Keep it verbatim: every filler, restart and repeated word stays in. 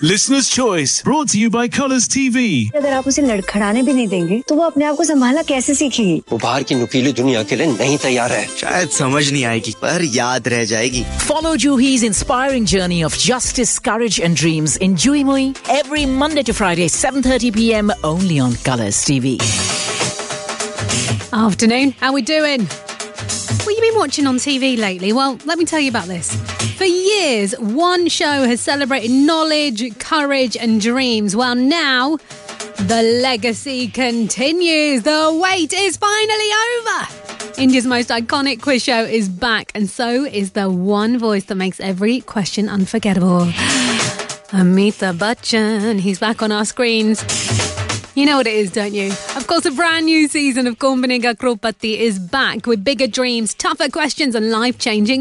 Listener's Choice, brought to you by Colours T V. अगर आप उसे लड़खड़ाने भी नहीं देंगे तो वो अपने आप को संभालना कैसे सीखेगी? वो बाहर की नुकीली दुनिया के लिए नहीं तैयार है। शायद समझ नहीं आएगी पर याद रह जाएगी। Follow Juhi's inspiring journey of justice, courage and dreams in Juhi Mui every Monday to Friday, seven thirty p m only on Colours T V. Afternoon, how we doing? What have you been watching on T V lately? Well, let me tell you about this. For years, one show has celebrated knowledge, courage and dreams. Well, now the legacy continues. The wait is finally over. India's most iconic quiz show is back, and so is the one voice that makes every question unforgettable. Amitabh Bachchan, he's back on our screens. You know what it is, don't you? Of course, a brand new season of Kaun Banega Crorepati is back with bigger dreams, tougher questions and life-changing